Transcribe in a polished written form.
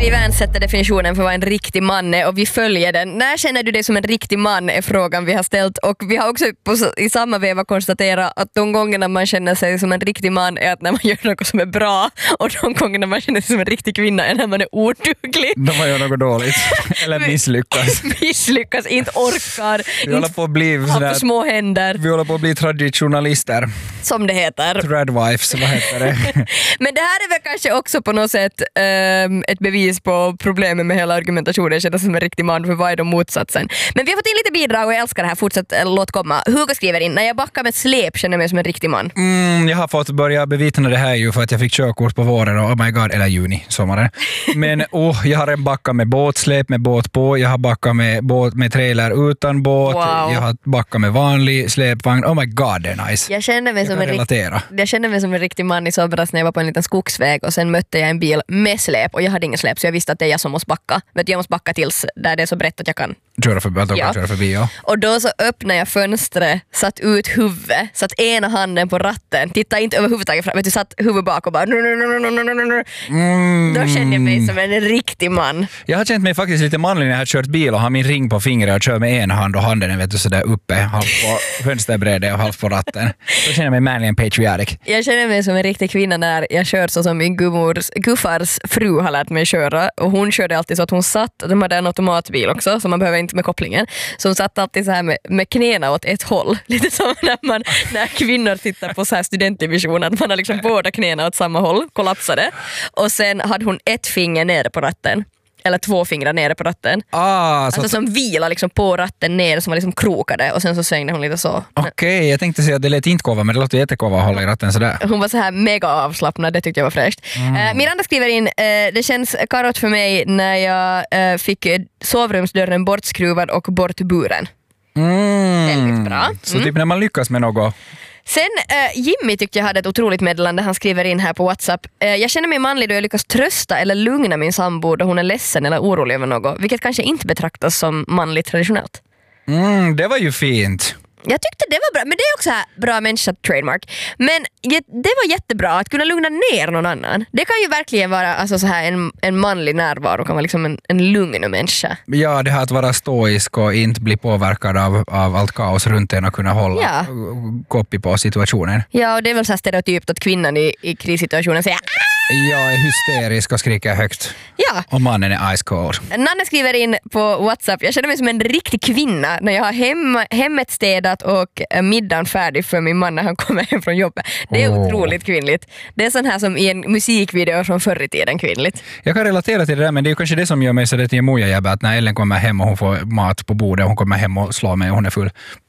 Katie Vance sätter definitionen för vad en riktig man är och vi följer den. När känner du dig som en riktig man är frågan vi har ställt, och vi har också i samma veva konstaterat att de gångerna man känner sig som en riktig man är att när man gör något som är bra, och de gångerna man känner sig som en riktig kvinna är när man är oduglig. De man gör något dåligt eller misslyckas, inte orkar, vi håller på att bli har för små händer. Vi håller på att bli traditionalister. Som det heter. Threadwives, vad heter det? Men det här är väl kanske också på något sätt ett bevis på problemet med hela argumentationen. Jag känner som en riktig man, för vad är de motsatsen? Men vi har fått in lite bidrag och jag älskar det här. Fortsätt, låt komma. Hugo skriver in: när jag backar med släp känner jag mig som en riktig man. Jag har fått börja bevittna det här ju för att jag fick körkort på våren och oh my god, eller juni, sommaren. Men jag har en backa med båtsläp med båt på. Jag har backat med båt med trailer utan båt. Wow. Jag har backat med vanlig släpvagn. Oh my god, det är nice. Jag kände mig som en riktig man i somras när jag var på en liten skogsväg och sen mötte jag en bil med släp och jag hade ingen släp så jag visste att det är jag som måste backa. Vet du, jag måste backa tills där det är så brett att jag kan köra förbi, ja. Och då så öppnade jag fönstret, satt ut huvudet, satt ena handen på ratten, tittade inte överhuvudtaget fram, vet du, satt huvudet bak och bara Då kände jag mig som en riktig man. Jag har känt mig faktiskt lite manlig när jag har kört bil och har min ring på fingret och kör med en hand och handen är, vet du, sådär uppe, halvt på fönsterbrädet och halvt på ratten. Då känner jag mig manly and patriotic. Jag känner mig som en riktig kvinna när jag kör så som min guffars fru har lärt mig köra, och hon körde alltid så att hon satt, de hade en automatbil också så man behöver inte med kopplingen, så hon satt alltid så här med knäna åt ett håll, lite som när kvinnor tittar på så här studentdivision, att man har liksom båda knäna åt samma håll, kollapsade, och sen hade hon ett finger nere på ratten eller 2 fingrar nere på ratten. Alltså som vila liksom på ratten ner, som var liksom krokade, och sen så svängde hon lite så. Okej, jag tänkte säga att det lät inte kova, men det låter jättekova att hålla i ratten sådär. Hon var så här mega avslappnad, det tyckte jag var fräscht. Miranda skriver in: det känns karot för mig när jag fick sovrumsdörren bortskruvad och bortburen. Väldigt bra. Så typ när man lyckas med något. Sen Jimmy tyckte jag hade ett otroligt meddelande. Han skriver in här på WhatsApp: jag känner mig manlig då jag lyckas trösta eller lugna min sambo då hon är ledsen eller orolig över något, vilket kanske inte betraktas som manligt traditionellt. Det var ju fint. Jag tyckte det var bra, men det är också här bra människa trademark. Men det var jättebra att kunna lugna ner någon annan. Det kan ju verkligen vara alltså, så här en manlig närvaro, kan vara liksom en lugn människa. Ja, det här att vara stoisk och inte bli påverkad av allt kaos runt en och kunna hålla koppig på situationen. Ja, och det är väl så här stereotypt att kvinnan i krissituationen säger jag är hysterisk och skriker högt. Ja. Och mannen är ice cold. Nanne skriver in på WhatsApp: jag känner mig som en riktig kvinna när jag har hemmet städat och middagen färdig för min man när han kommer hem från jobbet. Det är otroligt kvinnligt. Det är sån här som i en musikvideo från förr i tiden kvinnligt. Jag kan relatera till det där, men det är ju kanske det som gör mig så det till en mojajäbba, att när Ellen kommer hem och hon får mat på bordet och hon kommer hem och slår mig och hon är full